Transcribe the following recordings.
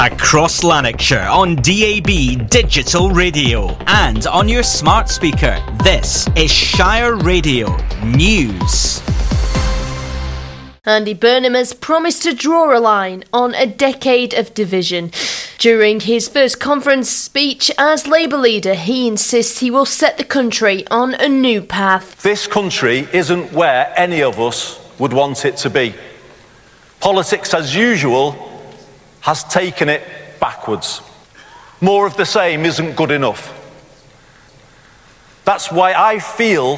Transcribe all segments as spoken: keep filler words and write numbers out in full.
Across Lanarkshire on D A B Digital Radio and on your smart speaker. This is Shire Radio News. Andy Burnham has promised to draw a line on a decade of division. During his first conference speech as Labour leader, he insists he will set the country on a new path. This country isn't where any of us would want it to be. Politics as usual has taken it backwards. More of the same isn't good enough. That's why I feel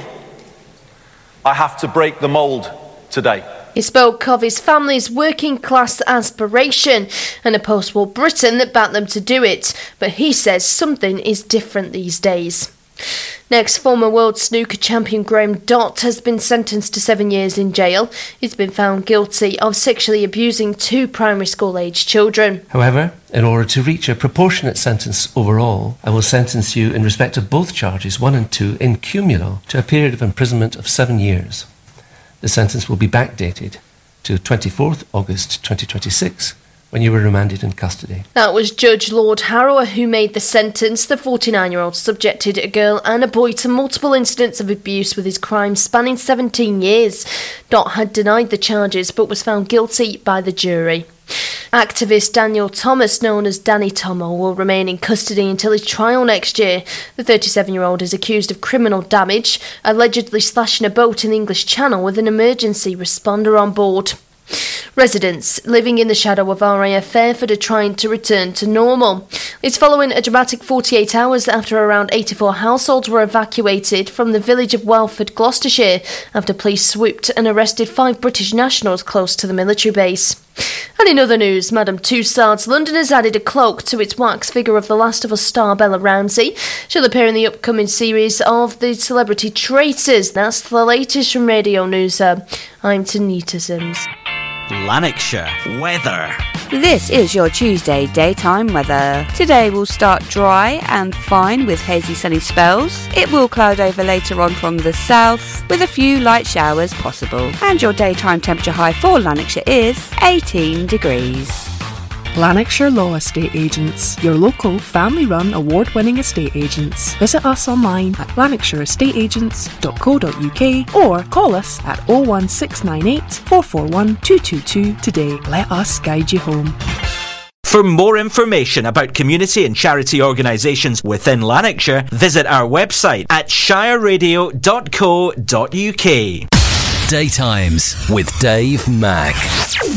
I have to break the mould today. He spoke of his family's working class aspiration and a post-war Britain that backed them to do it, but he says something is different these days. Next, former world snooker champion Graham Dott has been sentenced to seven years in jail. He's been found guilty of sexually abusing two primary school-aged children. However, in order to reach a proportionate sentence overall, I will sentence you in respect of both charges, one and two, in cumulo, to a period of imprisonment of seven years. The sentence will be backdated to twenty-fourth August twenty twenty-six, when you were remanded in custody. That was Judge Lord Harrower who made the sentence. The forty-nine-year-old subjected a girl and a boy to multiple incidents of abuse with his crime spanning seventeen years. Dott had denied the charges but was found guilty by the jury. Activist Daniel Thomas, known as Danny Tomo, will remain in custody until his trial next year. The thirty-seven-year-old is accused of criminal damage, allegedly slashing a boat in the English Channel with an emergency responder on board. Residents living in the shadow of R A F Fairford are trying to return to normal. It's following a dramatic forty-eight hours after around eighty-four households were evacuated from the village of Welford, Gloucestershire, after police swooped and arrested five British nationals close to the military base. And in other news, Madame Tussauds London has added a cloak to its wax figure of The Last of Us star Bella Ramsey. She'll appear in the upcoming series of The Celebrity Traitors. That's the latest from Radio News Hub. I'm Tanita Sims. Lanarkshire weather. This is your Tuesday daytime weather. Today will start dry and fine with hazy sunny spells. It will cloud over later on from the south with a few light showers possible. And your daytime temperature high for Lanarkshire is eighteen degrees. Lanarkshire Law Estate Agents, your local family-run award-winning estate agents. Visit us online at lanarkshire estate agents dot co dot uk or call us at oh one six nine eight, four four one, two two two today. Let us guide you home. For more information about community and charity organisations within Lanarkshire, visit our website at shire radio dot co dot uk. Daytimes with Dave Mack.